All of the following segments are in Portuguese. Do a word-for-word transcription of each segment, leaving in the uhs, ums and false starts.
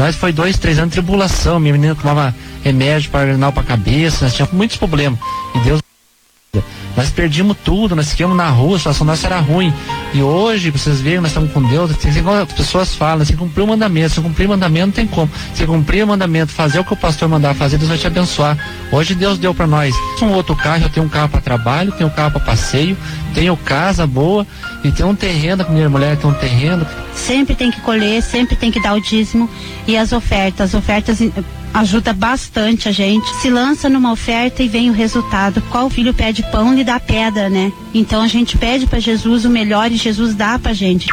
Nós foi dois, três anos de tribulação. Minha menina tomava remédio para renal para a cabeça, nós tínhamos muitos problemas. E Deus, nós perdimos tudo, nós ficamos na rua, a situação nossa era ruim. E hoje, vocês veem, nós estamos com Deus, assim, igual as pessoas falam, se cumprir o mandamento, se cumprir o mandamento não tem como. Se cumprir o mandamento, fazer o que o pastor mandar fazer, Deus vai te abençoar. Hoje Deus deu para nós um outro carro, eu tenho um carro para trabalho, tenho um carro para passeio, tenho casa boa e tenho um terreno, a minha mulher tem um terreno. Sempre tem que colher, sempre tem que dar o dízimo e as ofertas, as ofertas ajuda bastante a gente. Se lança numa oferta e vem o resultado. Qual filho pede pão lhe dá pedra, né? Então a gente pede para Jesus o melhor e Jesus dá pra gente.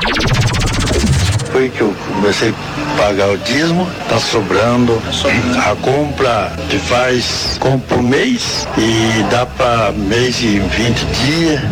Foi que eu comecei a pagar o dízimo, tá sobrando. A compra que faz, compra um mês e dá para mês e vinte dias.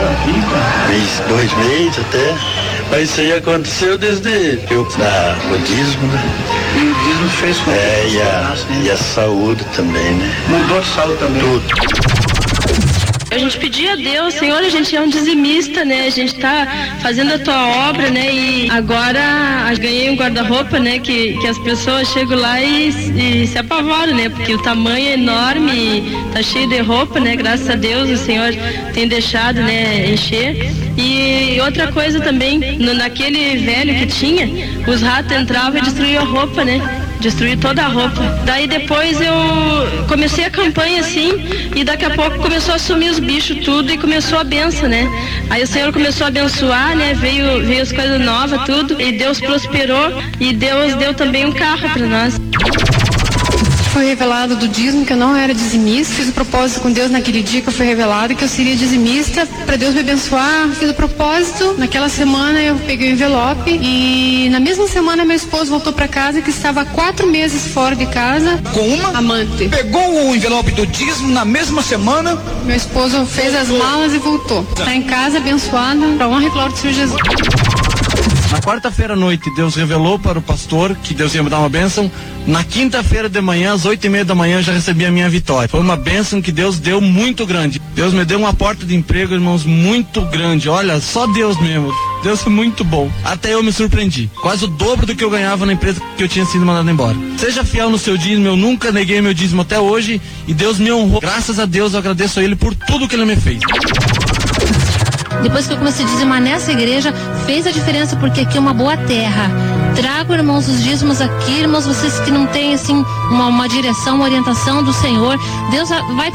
Mês, dois meses até. Mas isso aí aconteceu desde eu na, o dízimo, né? E o dízimo fez com é, e a, né? E a saúde também, né? Mudou a saúde também. Tudo. A gente pedia a Deus, Senhor, a gente é um dizimista, né? A gente tá fazendo a tua obra, né? E agora ganhei um guarda-roupa, né? Que, que as pessoas chegam lá e, e se apavoram, né? Porque o tamanho é enorme e tá cheio de roupa, né? Graças a Deus o Senhor tem deixado, né? Encher. E outra coisa também, no, naquele velho que tinha, os ratos entravam e destruíam a roupa, né? Destruir toda a roupa. Daí depois eu comecei a campanha assim e daqui a pouco começou a sumir os bichos tudo e começou a benção, né? Aí o Senhor começou a abençoar, né? Veio, veio as coisas novas, tudo, e Deus prosperou e Deus deu também um carro para nós. Foi revelado do dízimo que eu não era dizimista, fiz o propósito com Deus naquele dia que eu fui revelado que eu seria dizimista, para Deus me abençoar, fiz o propósito, naquela semana eu peguei o envelope e na mesma semana meu esposo voltou para casa que estava há quatro meses fora de casa. Com uma? Amante. Pegou o envelope do dízimo na mesma semana? Meu esposo fez as malas e voltou. Está em casa abençoado, para honra e glória do Senhor Jesus. Na quarta-feira à noite, Deus revelou para o pastor que Deus ia me dar uma bênção. Na quinta-feira de manhã, às oito e meia da manhã, eu já recebi a minha vitória. Foi uma bênção que Deus deu muito grande. Deus me deu uma porta de emprego, irmãos, muito grande. Olha, só Deus mesmo. Deus é muito bom. Até eu me surpreendi. Quase o dobro do que eu ganhava na empresa que eu tinha sido mandado embora. Seja fiel no seu dízimo, eu nunca neguei meu dízimo até hoje e Deus me honrou. Graças a Deus, eu agradeço a Ele por tudo que Ele me fez. Depois que eu comecei a dizimar nessa igreja, fez a diferença porque aqui é uma boa terra. Trago, irmãos, os dízimos aqui, irmãos, vocês que não têm, assim, uma, uma direção, uma orientação do Senhor, Deus vai